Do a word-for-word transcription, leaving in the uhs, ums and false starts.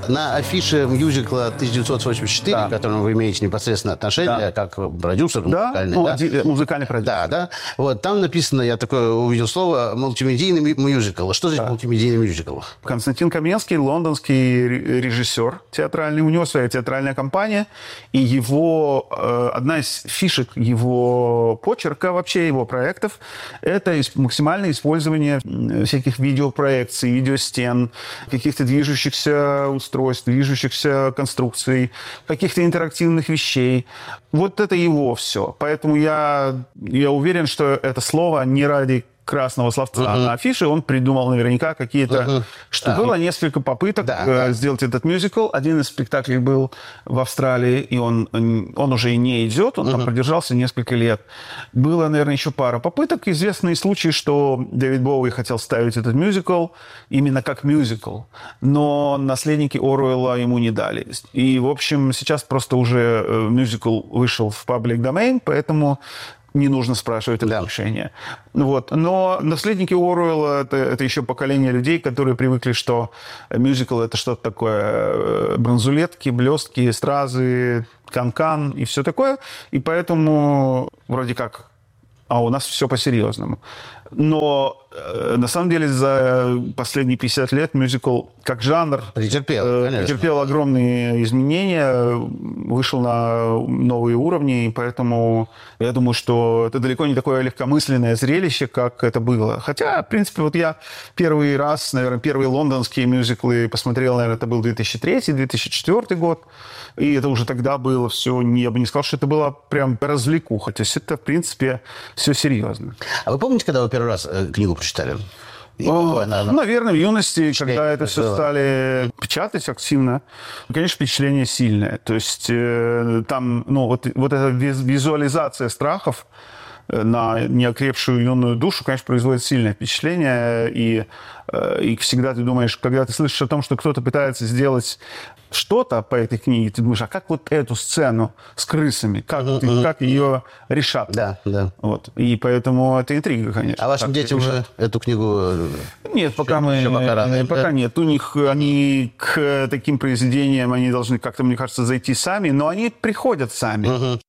на афише мюзикла тысяча девятьсот восемьдесят четыре, Да. к которому вы имеете непосредственно отношение, Да. как продюсер Да, музыкальный, ну, да? ди- музыкальный продюсер. Да, да. Вот там написано, я такое увидел слово, мультимедийный мю- мюзикл. Что значит мультимедийный мюзикл? Константин Каменский, лондонский ре- режиссер театральный, у него своя театральная компания, и его, э, одна из фишек его почерка, вообще его проектов, это ис- максимальное использование м, всяких видеопроекций, видеостен, каких-то движущихся устройств, движущихся конструкций, каких-то интерактивных вещей. Вот это его все. Поэтому я, я уверен, что это слово не ради красного словца Uh-huh. на афише он придумал наверняка какие-то... Uh-huh. Что Да. было несколько попыток Да, э, да. сделать этот мюзикл. Один из спектаклей был в Австралии, и он, он уже и не идет, он там продержался несколько лет. Было, наверное, еще пара попыток. Известные случаи, что Дэвид Боуи хотел ставить этот мюзикл именно как мюзикл, но наследники Оруэлла ему не дали. И, в общем, сейчас просто уже э, мюзикл вышел в public domain, поэтому не нужно спрашивать Да. разрешения. Вот. Но наследники Оруэлла это, это еще поколение людей, которые привыкли, что мюзикл это что-то такое э, бронзулетки, блестки, стразы, канкан и все такое. И поэтому вроде как, а у нас все по-серьезному. Но э, на самом деле за последние пятьдесят лет мюзикл как жанр Претерпел, э, конечно. претерпел огромные изменения, вышел на новые уровни, и поэтому я думаю, что это далеко не такое легкомысленное зрелище, как это было. Хотя, в принципе, вот я первый раз, наверное, первые лондонские мюзиклы посмотрел, наверное, это был две тысячи третий - две тысячи четвёртый год, и это уже тогда было все, не, я бы не сказал, что это было прям развлекуха, то есть это, в принципе, все серьезно. А вы помните, когда вы первый раз э, книгу прочитали? И О, какое она- ну, наверное, в юности, когда это все было. стали печатать активно, конечно, впечатление сильное. То есть э, там, ну, вот, вот эта виз- визуализация страхов э, на неокрепшую юную душу, конечно, производит сильное впечатление. И, э, и всегда ты думаешь, когда ты слышишь о том, что кто-то пытается сделать что-то по этой книге, ты думаешь, а как вот эту сцену с крысами, как, ты- как ее решат? Да, да. Вот. И поэтому это интрига, конечно. А вашим Как детям решат. уже эту книгу... э, Нет, пока мы... еще пока рано, э, пока да? нет. У них они к таким произведениям, они должны как-то, мне кажется, зайти сами, но они приходят сами.